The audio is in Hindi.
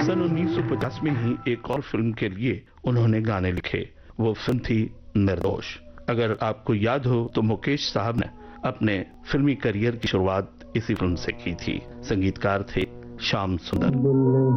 सन 1950 में ही एक और फिल्म के लिए उन्होंने गाने लिखे। वो फिल्म थी निर्दोष। अगर आपको याद हो तो मुकेश साहब ने अपने फिल्मी करियर की शुरुआत इसी फिल्म से की थी। संगीतकार थे श्याम सुंदर।